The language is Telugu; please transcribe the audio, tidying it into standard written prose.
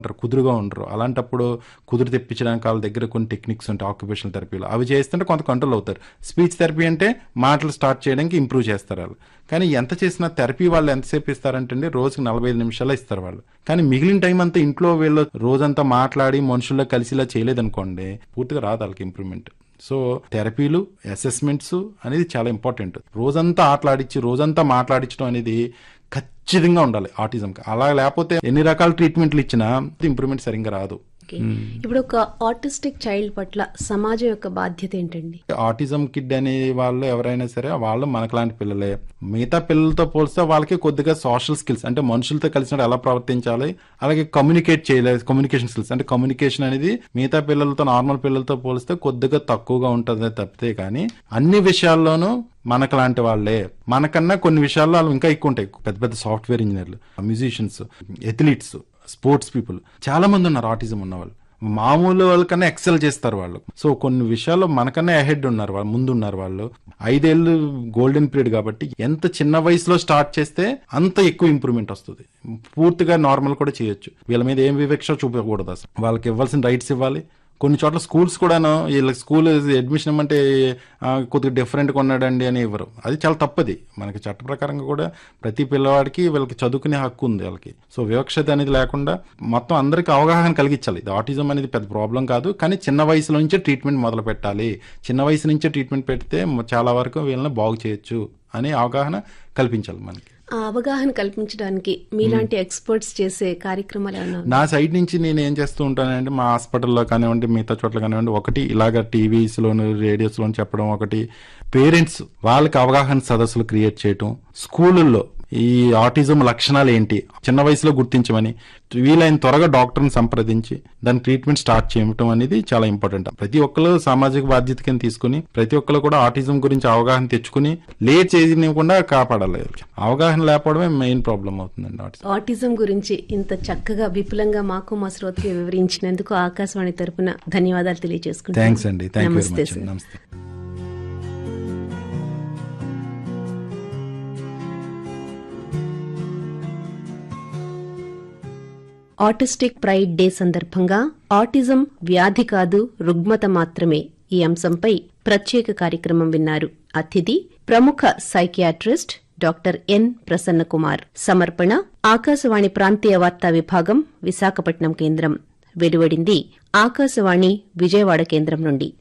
కుదురుగా ఉండరు. అలాంటప్పుడు కుదురు తెప్పించడానికి వాళ్ళ దగ్గర కొన్ని టెక్నిక్స్ ఉంటాయి ఆక్యుపేషనల్ థెరపీలో. అవి చేస్తుంటే కొంత కంట్రోల్ అవుతారు. స్పీచ్ థెరపీ అంటే మాటలు స్టార్ట్ చేయడానికి ఇంప్రూవ్ చేస్తారు వాళ్ళు. కానీ ఎంత చేసినా థెరపీ వాళ్ళు ఎంతసేపు ఇస్తారంటే రోజుకి 45 నిమిషాలు ఇస్తారు వాళ్ళు. కానీ మిగిలిన టైం అంతా ఇంట్లో వీళ్ళు రోజంతా మాట్లాడి మనుషుల్లో కలిసిలా చేయలేదనుకోండి, పూర్తిగా రాదు వాళ్ళకి ఇంప్రూవ్మెంట్. సో థెరపీలు, అసెస్మెంట్స్ అనేది చాలా ఇంపార్టెంట్. రోజంతా రోజంతా మాట్లాడించడం అనేది ఖచ్చితంగా ఉండాలి ఆటిజంకి. అలా లేకపోతే ఎన్ని రకాల ట్రీట్మెంట్లు ఇచ్చినా ఇంప్రూవ్మెంట్ సరిగ్గా రాదు. ఇప్పుడు ఒక ఆటిస్టిక్ చైల్డ్ పట్ల సమాజం యొక్క బాధ్యత ఏంటండి? ఆటిజం కిడ్ అనే వాళ్ళు ఎవరైనా సరే వాళ్ళు మనకులాంటి పిల్లలే. మిగతా పిల్లలతో పోలిస్తే వాళ్ళకి కొద్దిగా సోషల్ స్కిల్స్ అంటే మనుషులతో కలిసినప్పుడు ఎలా ప్రవర్తించాలి, అలాగే కమ్యూనికేషన్ స్కిల్స్ అంటే కమ్యూనికేషన్ అనేది మిగతా పిల్లలతో నార్మల్ పిల్లలతో పోలిస్తే కొద్దిగా తక్కువగా ఉంటుంది తప్పితే, కానీ అన్ని విషయాల్లోనూ మనకు లాంటి వాళ్ళే. మనకన్నా కొన్ని విషయాల్లో వాళ్ళు ఇంకా ఎక్కువ ఉంటాయి. పెద్ద పెద్ద సాఫ్ట్వేర్ ఇంజనీర్లు, మ్యూజిషియన్స్, ఎథ్లీట్స్, స్పోర్ట్స్ పీపుల్ చాలా మంది ఉన్నారు ఆటిజం ఉన్నవాళ్ళు. మామూలు వాళ్ళకన్నా ఎక్సెల్ చేస్తారు వాళ్ళు. సో కొన్ని విషయాల్లో మనకన్నా అహెడ్ ఉన్నారు వాళ్ళు, ముందు ఉన్నారు వాళ్ళు. 5 ఏళ్ళు గోల్డెన్ పీరియడ్ కాబట్టి ఎంత చిన్న వయసులో స్టార్ట్ చేస్తే అంత ఎక్కువ ఇంప్రూవ్మెంట్ వస్తుంది. పూర్తిగా నార్మల్ కూడా చేయొచ్చు. వీళ్ళ మీద ఏం వివక్ష చూపకూడదు. అసలు వాళ్ళకి ఇవ్వాల్సిన రైట్స్ ఇవ్వాలి. కొన్ని చోట్ల స్కూల్స్ కూడాను వీళ్ళకి స్కూల్ అడ్మిషన్ ఇవ్వమంటే కొద్దిగా డిఫరెంట్గా ఉన్నాడండి అని ఇవ్వరు. అది చాలా తప్పది. మనకి చట్ట ప్రకారంగా కూడా ప్రతి పిల్లవాడికి వీళ్ళకి చదువుకునే హక్కు ఉంది వాళ్ళకి. సో వివక్షత అనేది లేకుండా మొత్తం అందరికీ అవగాహన కలిగించాలి. ఇది ఆటిజం అనేది పెద్ద ప్రాబ్లం కాదు, కానీ చిన్న వయసులో నుంచే ట్రీట్మెంట్ మొదలు పెట్టాలి. చిన్న వయసు నుంచే ట్రీట్మెంట్ పెడితే చాలా వరకు వీళ్ళని బాగు చేయొచ్చు అనే అవగాహన కల్పించాలి మనకి. ఆ అవగాహన కల్పించడానికి మీలాంటి ఎక్స్పర్ట్స్ చేసే కార్యక్రమాలు ఏమన్నా? నా సైడ్ నుంచి నేను ఏం చేస్తూ ఉంటానంటే మా హాస్పిటల్లో కానివ్వండి, మిగతా చోట్ల కానివ్వండి, ఒకటి ఇలాగ టీవీస్లోను రేడియోస్లోను చెప్పడం, ఒకటి పేరెంట్స్ వాళ్ళకి అవగాహన సదస్సులు క్రియేట్ చేయటం, స్కూళ్ళల్లో ఈ ఆటిజం లక్షణాలు ఏంటి చిన్న వయసులో గుర్తించమని వీలైన త్వరగా డాక్టర్ని సంప్రదించి దాని ట్రీట్మెంట్ స్టార్ట్ చేయటం అనేది చాలా ఇంపార్టెంట్. ప్రతి ఒక్కరు సామాజిక బాధ్యత కింద తీసుకుని ప్రతి ఒక్కరు కూడా ఆటిజం గురించి అవగాహన తెచ్చుకుని లేట్ చేయకుండా కాపాడాలి. అవగాహన లేకపోవడమే మెయిన్ ప్రాబ్లం అవుతుందండి. ఆటిజం గురించి ఇంత చక్కగా విపులంగా మాకు మా శ్రోతకి వివరించినందుకు ఆకాశవాణి తరపున ధన్యవాదాలు తెలియజేసుకుంటాను. థ్యాంక్స్ అండి. Thank you very much. నమస్తే. ఆటిస్టిక్ ప్రైడ్ డే సందర్భంగా ఆటిజం వ్యాధి కాదు, రుగ్మత మాత్రమే ఈ అంశంపై ప్రత్యేక కార్యక్రమం విన్నారు. అతిథి ప్రముఖ psychiatrist doctor N Prasanna Kumar. సమర్పణ ఆకాశవాణి ప్రాంతీయ వార్తా విభాగం, విశాఖపట్నం కేంద్రం. వెలువడింది ఆకాశవాణి విజయవాడ కేంద్రం నుండి.